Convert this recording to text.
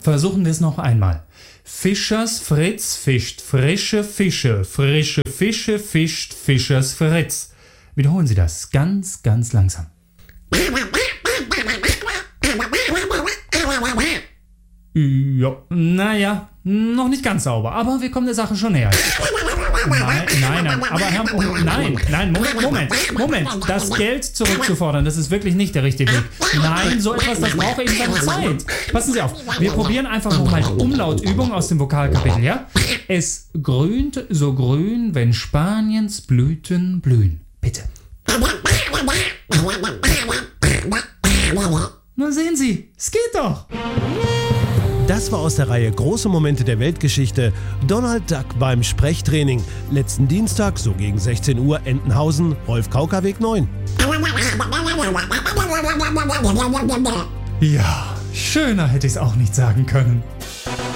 Versuchen wir es noch einmal. Fischers Fritz fischt frische Fische, frische Fische fischt Fischers Fritz. Wiederholen Sie das ganz, ganz langsam. Ja, naja, noch nicht ganz sauber, aber wir kommen der Sache schon näher. Nein, aber Herr, Moment, das Geld zurückzufordern, das ist wirklich nicht der richtige Weg. Nein, so etwas, das braucht eben seine Zeit. Passen Sie auf, wir probieren einfach nochmal die Umlautübung aus dem Vokalkapitel, ja? Es grünt so grün, wenn Spaniens Blüten blühen. Bitte. Na sehen Sie, es geht doch. Das war aus der Reihe Große Momente der Weltgeschichte Donald Duck beim Sprechtraining. Letzten Dienstag, so gegen 16 Uhr, Entenhausen, Rolf-Kauka-Weg 9. Ja, schöner hätte ich es auch nicht sagen können.